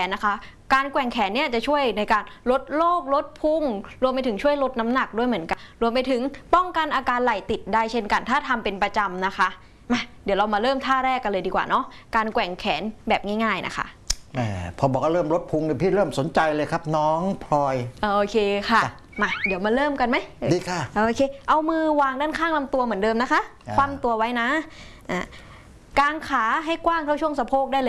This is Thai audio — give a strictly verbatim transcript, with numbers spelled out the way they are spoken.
นนะคะการแกว่งแขนเนี่ยจะช่วยในการลดโรคลดพุงรวมไปถึงช่วยลดน้ำหนักด้วยเหมือนกันรวมไปถึงป้องกันอาการไหล่ติดได้เช่นกันถ้าทำเป็นประจำนะคะมาเดี๋ยวเรามาเริ่มท่าแรกกันเลยดีกว่าเนาะการแกว่งแขนแบบง่ายๆนะคะแหมพอบอกว่าเริ่มลดพุงเนี่ยพี่เริ่มสนใจเลยครับน้องพลอยโอเคค่ะมาเดี๋ยวมาเริ่มกันไหมดีค่ะโอเคเอามือวางด้านข้างลำตัวเหมือนเดิมนะคะคว่ำตัวไว้นะกางขาให้กว้างเท่าช่วงสะโพกได้เลย